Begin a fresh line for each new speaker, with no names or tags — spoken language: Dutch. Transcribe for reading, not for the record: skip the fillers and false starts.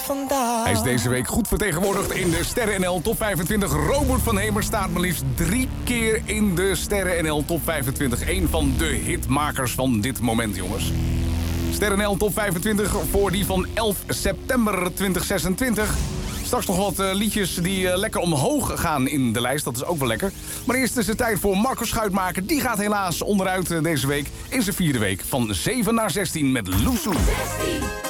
vandaag.
Hij is deze week goed vertegenwoordigd in de Sterren NL Top 25. Robert van Hemer staat maar liefst 3 keer in de Sterren NL Top 25. Een van de hitmakers van dit moment, jongens. Sterren NL Top 25 voor die van 11 september 2026. Straks nog wat liedjes die lekker omhoog gaan in de lijst. Dat is ook wel lekker. Maar eerst is het tijd voor Marco Schuitmaker. Die gaat helaas onderuit deze week in zijn 4e week. Van 7 naar 16 met Loesoe.